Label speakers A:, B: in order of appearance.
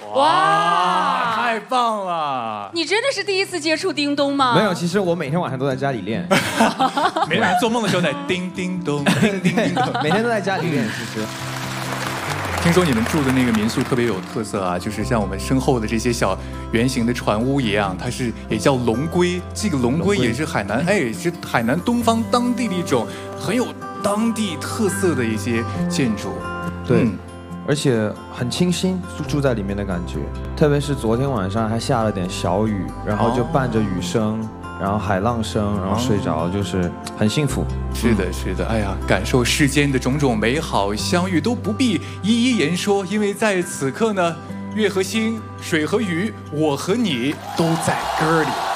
A: 哇，
B: 太棒了！
A: 你真的是第一次接触叮咚吗？
C: 没有，其实我每天晚上都在家里练。
B: 每晚上做梦的时候在叮叮咚，叮叮叮咚，
C: 每天都在家里练。其实，
B: 听说你们住的那个民宿特别有特色啊，就是像我们身后的这些小圆形的船屋一样，它是也叫龙龟。这个龙龟也是海南，是海南东方当地的一种很有当地特色的一些建筑。
C: 对。而且很清新，住在里面的感觉。特别是昨天晚上还下了点小雨，然后就伴着雨声，然后海浪声，然后睡着，就是很幸福。
B: 是的，是的。哎呀，感受世间的种种美好相遇都不必一一言说，因为在此刻呢，月和星，水和鱼，我和你都在歌里。